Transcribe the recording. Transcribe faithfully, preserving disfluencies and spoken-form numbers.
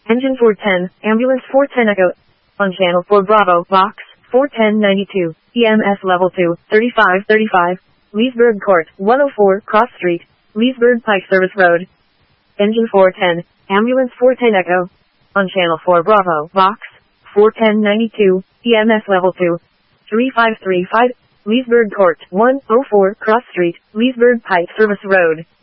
Engine four ten, Ambulance four ten Echo. On Channel four Bravo, Box four ten ninety-two, E M S Level two, thirty-five thirty-five, Leesburg Court, one oh four, Cross Street, Leesburg Pike Service Road. Engine four ten, Ambulance four ten Echo. On Channel four Bravo, Box four ten ninety-two, E M S Level two, thirty-five thirty-five, Leesburg Court, one oh four, Cross Street, Leesburg Pike Service Road.